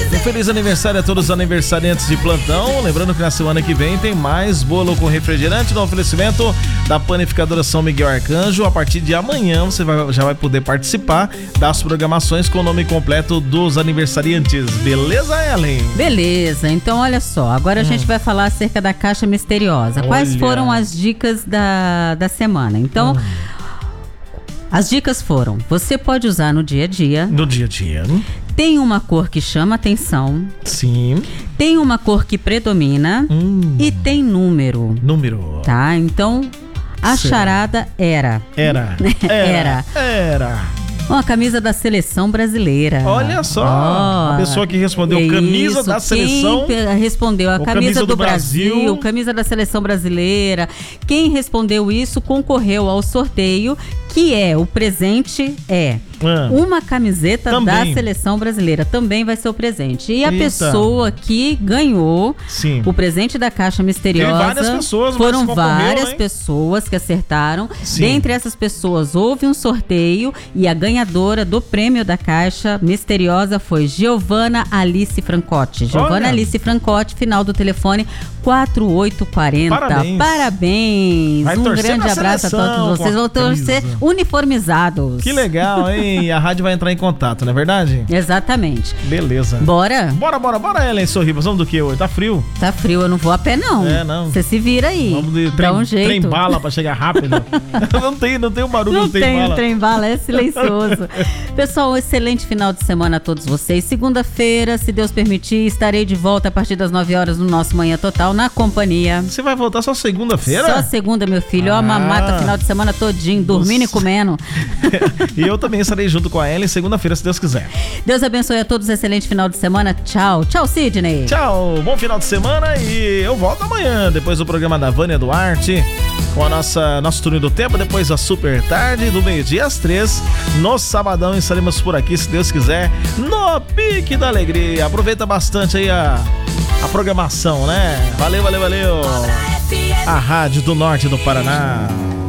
Um feliz aniversário a todos os aniversariantes de plantão. Lembrando que na semana que vem tem mais bolo com refrigerante no oferecimento da Panificadora São Miguel Arcanjo. A partir de amanhã você já vai poder participar das programações com o nome completo dos aniversariantes. Beleza, Ellen? Beleza, então olha só, agora a gente vai falar acerca da caixa misteriosa. Quais foram as dicas da semana? Então, as dicas foram: você pode usar no dia a dia. No dia a dia. Tem uma cor que chama atenção. Sim. Tem uma cor que predomina. E tem número. Número. Tá, então a charada era. Era. Uma camisa da seleção brasileira. Olha só, a pessoa que respondeu camisa da seleção. Quem respondeu a camisa do Brasil, camisa da seleção brasileira. Quem respondeu isso concorreu ao sorteio, que é o presente uma camiseta da seleção brasileira. Também vai ser o presente. E a pessoa que ganhou o presente da caixa misteriosa, várias pessoas, foram várias pessoas que acertaram. Dentre essas pessoas houve um sorteio e a ganhadora do prêmio da caixa misteriosa foi Giovana Alice Francotti. Giovana Alice Francotti, final do telefone 4840. Parabéns. Um grande abraço a todos vocês. Vão torcer uniformizados. Que legal, hein? A rádio vai entrar em contato, não é verdade? Exatamente. Beleza. Bora, Ellen Sorribas. Vamos do que hoje? Tá frio? Tá frio, eu não vou a pé não. Não. Você se vira aí. Vamos de dá um jeito. Trem bala pra chegar rápido. não tem um barulho do trem bala. O trem bala é silencioso. Pessoal, um excelente final de semana a todos vocês. Segunda-feira, se Deus permitir, estarei de volta a partir das 9 horas no nosso Manhã Total, na companhia. Você vai voltar só segunda-feira? Só segunda, meu filho. Ó, a mamata final de semana todinho, dormindo e comendo. E eu também estarei junto com a Ellen segunda-feira, se Deus quiser. Deus abençoe a todos, excelente final de semana. Tchau. Tchau, Sidney. Tchau, bom final de semana e eu volto amanhã, depois do programa da Vânia Duarte, com a nosso turno do tempo, depois da super tarde, do meio-dia às 3. No sabadão estaremos por aqui, se Deus quiser, no pique da alegria. Aproveita bastante aí a programação, né? Valeu. A Rádio do Norte do Paraná.